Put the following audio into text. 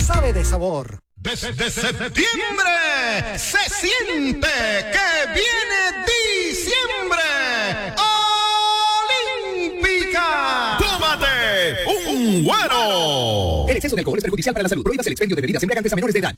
sabe de sabor. Desde septiembre se siente que viene diciembre. ¡Olímpica! ¡Tómate un Güero! El exceso de alcohol es perjudicial para la salud. Prohíbas el expendio de bebidas embriagantes a menores de edad.